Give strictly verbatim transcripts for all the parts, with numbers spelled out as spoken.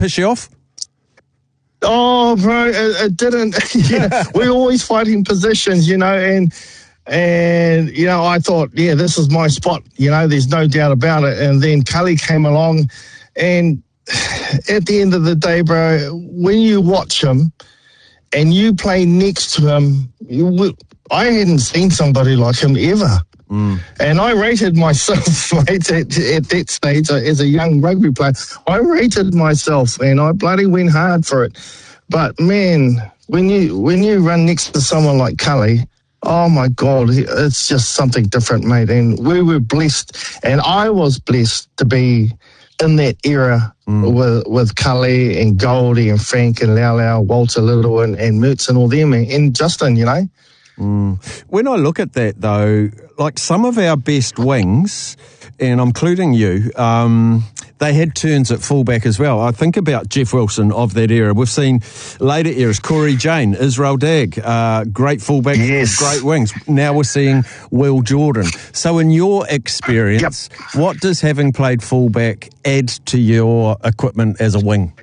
piss you off? Oh, bro, it, it didn't. Yeah, we're always fighting positions, you know, and and you know, I thought, yeah, this is my spot. You know, there's no doubt about it. And then Cully came along, and at the end of the day, bro, when you watch him and you play next to him, you, I hadn't seen somebody like him ever. Mm. And I rated myself, right, at, at that stage as a young rugby player. I rated myself, and I bloody went hard for it. But, man, when you when you run next to someone like Cully, oh, my God, it's just something different, mate. And we were blessed, and I was blessed to be in that era mm. with with Cully and Goldie and Frank and Lau Lau, Walter Little and, and Mertz and all them, and, and Justin, you know. Mm. When I look at that, though, like some of our best wings, and I'm including you, um, they had turns at fullback as well. I think about Jeff Wilson of that era. We've seen later eras, Corey Jane, Israel Dagg, uh, great fullback, yes. great wings. Now we're seeing Will Jordan. So in your experience, yep. what does having played fullback add to your equipment as a wing?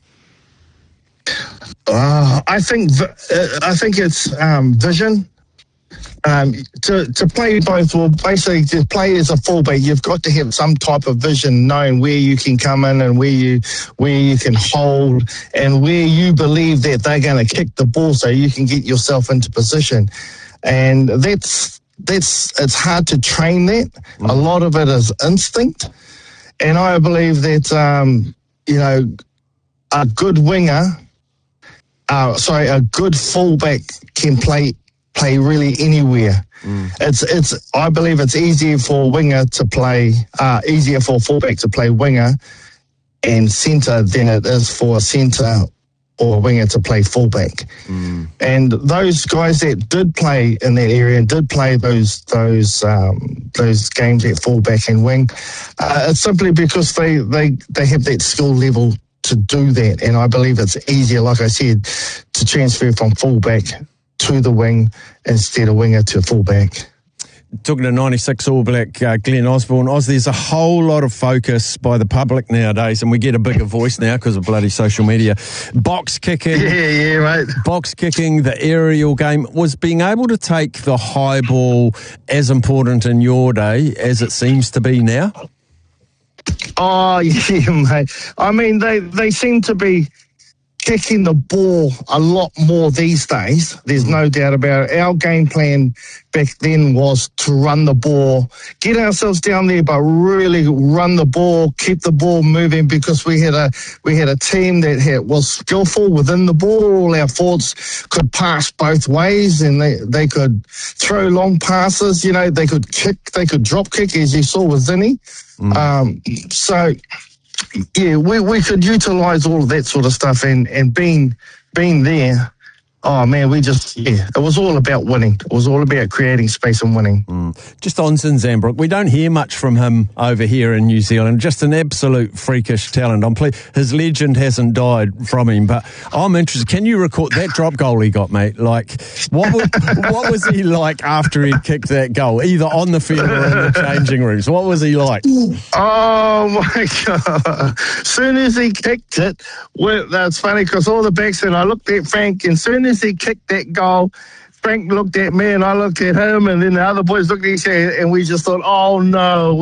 Uh, I think uh, I think it's um, vision. Um, to to play both, well, basically to play as a fullback, you've got to have some type of vision, knowing where you can come in and where you where you can hold, and where you believe that they're going to kick the ball, so you can get yourself into position. And that's that's it's hard to train that. Mm. A lot of it is instinct, and I believe that um, you know a good winger. Uh, sorry, a good fullback can play play really anywhere. Mm. It's it's. I believe it's easier for a winger to play, uh, easier for a fullback to play winger and centre than it is for a centre or a winger to play fullback. Mm. And those guys that did play in that area and did play those those um, those games at fullback and wing, uh, it's simply because they they they have that skill level to do that, and I believe it's easier, like I said, to transfer from fullback to the wing instead of winger to fullback. Talking to ninety-six All Black uh, Glenn Osborne, Oz, there's a whole lot of focus by the public nowadays, and we get a bigger voice now because of bloody social media. Box kicking, yeah, yeah, right. Box kicking, the aerial game. Was being able to take the high ball as important in your day as it seems to be now? Oh, yeah, mate. I mean, they, they seem to be kicking the ball a lot more these days. There's no doubt about it. Our game plan back then was to run the ball, get ourselves down there, but really run the ball, keep the ball moving, because we had a we had a team that had, was skillful within the ball. All our forwards could pass both ways, and they, they could throw long passes. You know, they could kick, they could drop kick, as you saw with Zinni. Mm. Um, so, yeah, we we could utilise all of that sort of stuff, and, and being being there, oh man, we just, yeah, it was all about winning. It was all about creating space and winning. Mm. Just on Zinzambrook, we don't hear much from him over here in New Zealand. Just an absolute freakish talent. I'm ple- his legend hasn't died from him, but I'm interested. Can you record that drop goal he got, mate? Like, what was, what was he like after he kicked that goal, either on the field or in the changing rooms? What was he like? Oh my God! As soon as he kicked it, well, that's funny because all the backs, and I looked at Frank, and soon as he kicked that goal, Frank looked at me and I looked at him, and then the other boys looked at each other, and we just thought, oh no.